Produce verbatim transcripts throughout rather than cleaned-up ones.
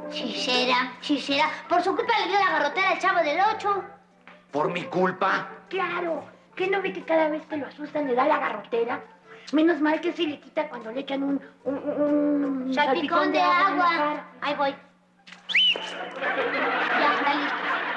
Sí será, sí será. Por su culpa le dio la garrotera al Chavo del Ocho. ¿Por mi culpa? Claro. ¿Qué no ve que cada vez que lo asustan le da la garrotera? Menos mal que se le quita cuando le echan un... un, un salpicón de agua. En la cara. Ahí voy. Ya está listo.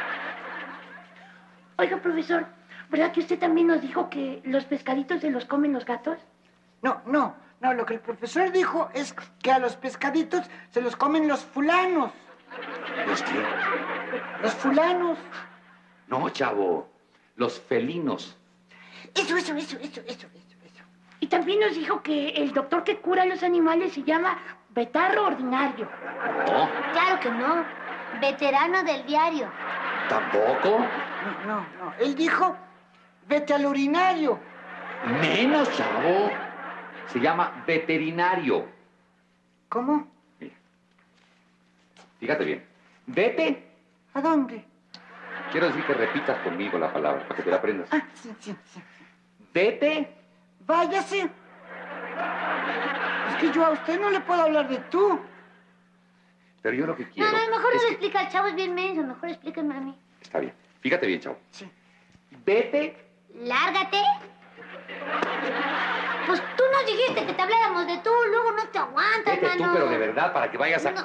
Oiga, profesor, ¿verdad que usted también nos dijo que los pescaditos se los comen los gatos? No, no, no. Lo que el profesor dijo es que a los pescaditos se los comen los fulanos. ¿Los qué? Los fulanos. No, chavo. Los felinos. Eso, eso, eso, eso, eso, eso, eso. Y también nos dijo que el doctor que cura a los animales se llama Betarro Ordinario. No. Claro que no. Veterano del diario. ¿Tampoco? No, no, no. Él dijo, vete al urinario. Menos, chavo. Se llama veterinario. ¿Cómo? Mira. Fíjate bien. Vete. ¿A dónde? Quiero decir que repitas conmigo la palabra, para que te la aprendas. Ah, sí, sí, sí. Vete. Váyase. Es que yo a usted no le puedo hablar de tú. Pero yo lo que quiero... No, no, mejor no es lo que... explica el Chavo, es bien menso. Mejor explíqueme a mí. Está bien. Fíjate bien, chavo. Sí. Vete. Lárgate. Pues tú nos dijiste que te habláramos de tú, luego no te aguantas, Vete mano. tú, pero de verdad, para que vayas a... No.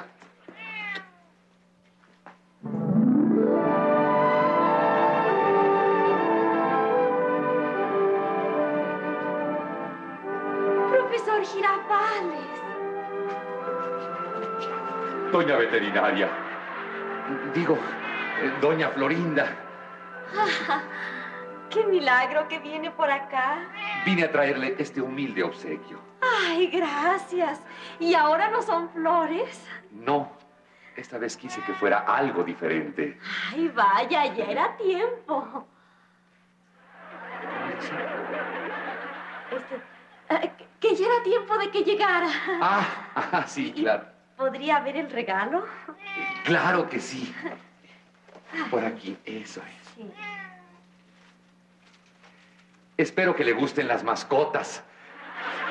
Profesor Girafales. Doña veterinaria. Digo, eh, doña Florinda. Ah, ¡qué milagro que viene por acá! Vine a traerle este humilde obsequio. ¡Ay, gracias! ¿Y ahora no son flores? No, esta vez quise que fuera algo diferente. ¡Ay, vaya! Ya era tiempo. Este, eh, que- que ya era tiempo de que llegara. Ah, ah, sí, claro. ¿Podría ver el regalo? Claro que sí. Por aquí, eso es. Sí. Espero que le gusten las mascotas.